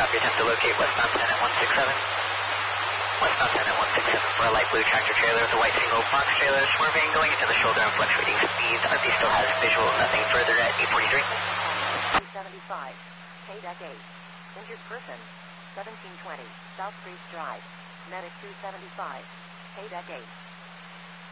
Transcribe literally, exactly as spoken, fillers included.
Copy, attempt to locate westbound ten at one six seven. Westbound ten at one six seven for a light blue tractor trailer with a white single box trailer swerving, going into the shoulder and fluctuating speeds. R P still has visual, nothing further at eight forty-three. two seventy-five, K deck eight. Injured person, seventeen twenty, South Priest Drive. Medic two seventy-five, K deck eight.